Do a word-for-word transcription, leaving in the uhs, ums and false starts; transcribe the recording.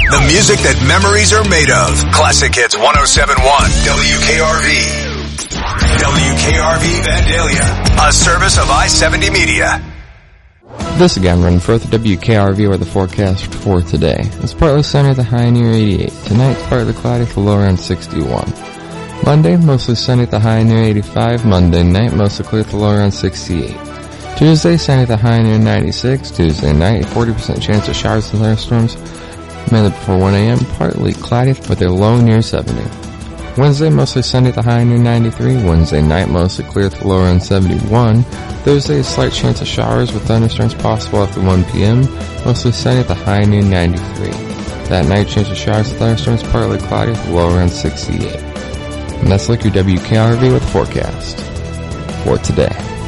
The music that memories are made of. Classic Hits one oh seven point one W K R V. W K R V Vandalia. A service of I seventy Media. This again, running for the W K R V or the forecast for today. It's partly sunny at the high near eighty-eight. Tonight, it's partly cloudy at the low around sixty-one. Monday, mostly sunny at the high near eighty-five. Monday night, mostly clear at the low around sixty-eight. Tuesday, sunny at the high near ninety-six. Tuesday night, forty percent chance of showers and thunderstorms, mainly before one a.m. Partly cloudy with a low near seventy. Wednesday, mostly sunny at the high near ninety-three. Wednesday night, mostly clear at the low around seventy-one. Thursday, a slight chance of showers with thunderstorms possible after one p.m. Mostly sunny at the high near ninety-three. That night, chance of showers and thunderstorms partly cloudy at the low around sixty-eight. And that's like your W K R V with forecast for today.